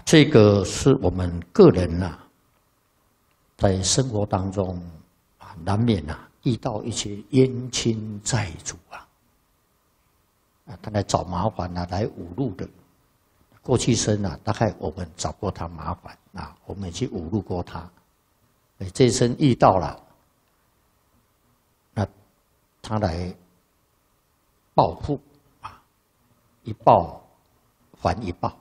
这个是我们个人呐，在生活当中啊，难免呐遇到一些冤亲债主啊，他来找麻烦啊，来侮辱的。过去生啊，大概我们找过他麻烦啊，我们也去侮辱过他。这一生遇到了，那他来报复啊，一报还一报。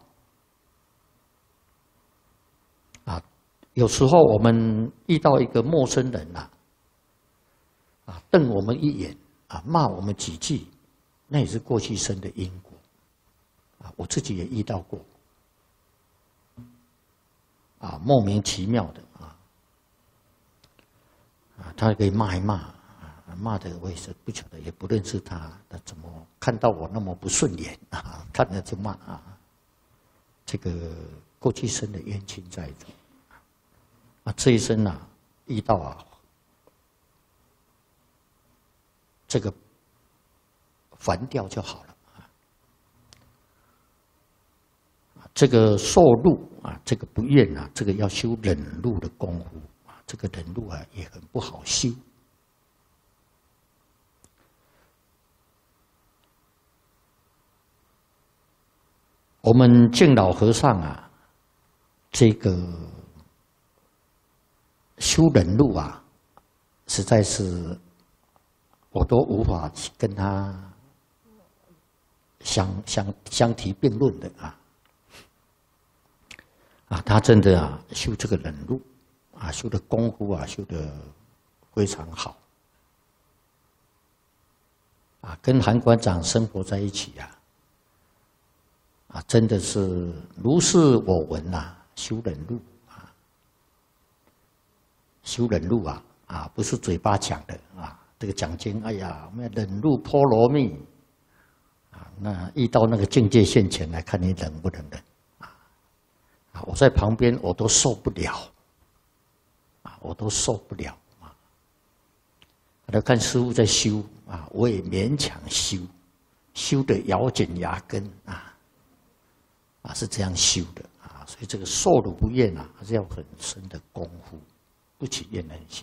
啊，有时候我们遇到一个陌生人呐，啊，瞪我们一眼，啊，骂我们几句，那也是过去生的因果。啊，我自己也遇到过。啊，莫名其妙的啊，他可以骂一骂，骂的我也是不晓得，也不认识他，他怎么看到我那么不顺眼啊？看了就骂啊，这个过去生的冤亲债主。啊，这一生啊，遇到啊，这个还掉就好了啊。这个受辱啊，这个不愿啊，这个要修忍辱的功夫啊，这个忍辱啊也很不好修。我们敬老和尚啊，这个修忍辱啊，实在是我都无法跟他相提并论的啊。啊，他真的啊，修这个忍辱啊，修的功夫啊，修的非常好。啊，跟韩馆长生活在一起啊，啊，真的是如是我闻呐，修忍辱啊，修忍辱啊，啊，不是嘴巴讲的啊。这个讲经，哎呀，我们要忍辱波罗蜜啊，那遇到那个境界现前来看你忍不能忍。我在旁边我都受不了，啊，我都受不了啊！我来看师父在修啊，我也勉强修，修得咬紧牙根啊，啊是这样修的啊，所以这个受辱不厌啊，还是要很深的功夫，不起厌恨心。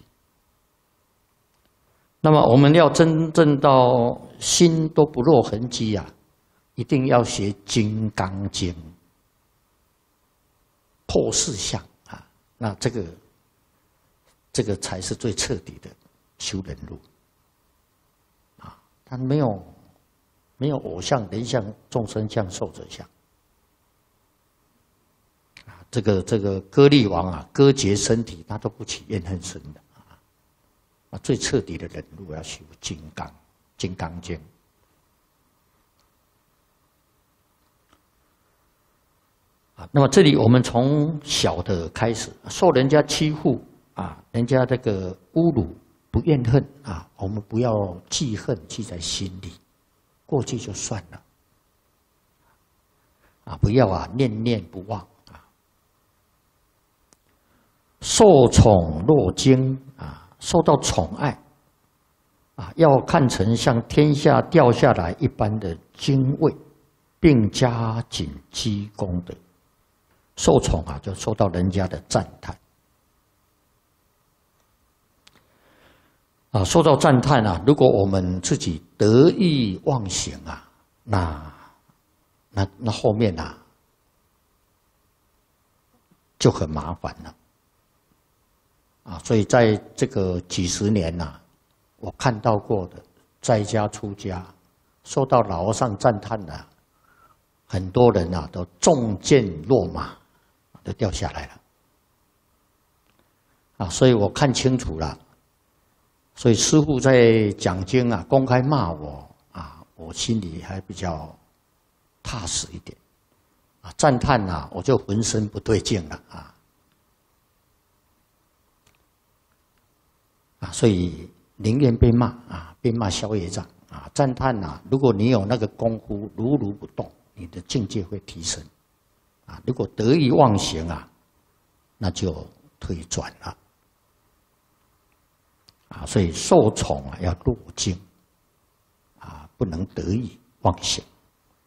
那么我们要真正到心都不落痕迹啊，一定要学《金刚经》。破四相啊，那这个才是最彻底的修忍辱啊。他没有偶像、人相、众生相、寿者相啊。这个割力王啊，割截身体，他都不起怨恨心的啊。最彻底的忍辱要修金刚经。啊，那么这里我们从小的开始，受人家欺负啊，人家这个侮辱，不怨恨啊，我们不要记恨记在心里，过去就算了啊，不要啊念念不忘啊。受宠若惊啊，受到宠爱啊，要看成像天下掉下来一般的精卫，并加紧积功德。受宠啊，就受到人家的赞叹啊，受到赞叹啊。如果我们自己得意忘形啊，那后面啊就很麻烦了啊。所以在这个几十年呐，我看到过的在家出家受到老和尚赞叹的很多人啊，都中箭落马。都掉下来了啊！所以我看清楚了，所以师父在讲经啊，公开骂我啊，我心里还比较踏实一点啊。赞叹啊，我就浑身不对劲了啊！所以宁愿被骂啊，被骂消业障啊。赞叹啊，如果你有那个功夫，如如不动，你的境界会提升。啊，如果得意忘形啊，那就退转了啊。所以受宠啊要落精啊，不能得意忘形。